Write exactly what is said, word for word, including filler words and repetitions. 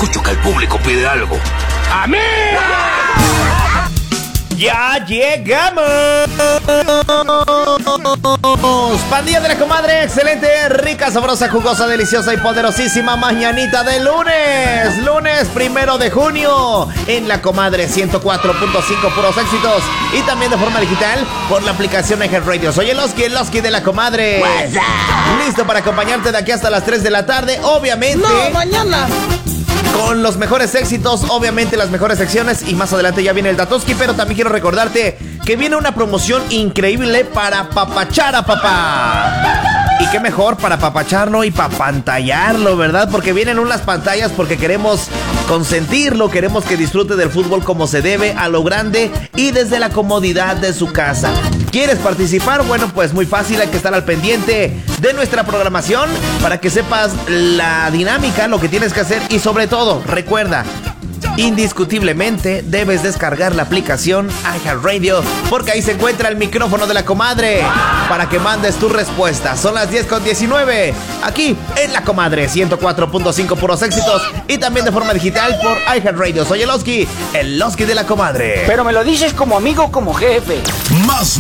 Escucho que el público pide algo. ¡Amén! ¡Ya llegamos! Pandilla de la Comadre, excelente, rica, sabrosa, jugosa, deliciosa y poderosísima mañanita de lunes. Lunes primero de junio en La Comadre ciento cuatro punto cinco, puros éxitos. Y también de forma digital por la aplicación iHeartRadio. Soy el Oski, el Oski de la Comadre. Listo para acompañarte de aquí hasta las tres de la tarde, obviamente. No, mañana. Con los mejores éxitos, obviamente las mejores secciones. Y más adelante ya viene el Datoski. Pero también quiero recordarte que viene una promoción increíble para papachar a papá. Y qué mejor para papacharlo y papantallarlo, ¿verdad? Porque vienen unas pantallas porque queremos consentirlo, queremos que disfrute del fútbol como se debe, a lo grande y desde la comodidad de su casa. ¿Quieres participar? Bueno, pues muy fácil, hay que estar al pendiente de nuestra programación para que sepas la dinámica, lo que tienes que hacer y sobre todo, recuerda, indiscutiblemente debes descargar la aplicación iHeartRadio porque ahí se encuentra el micrófono de la Comadre para que mandes tu respuesta. Son las diez con diecinueve aquí en La Comadre ciento cuatro punto cinco, puros éxitos y también de forma digital por iHeartRadio. Soy el Oski, el Oski de la Comadre. Pero me lo dices como amigo o como jefe. Más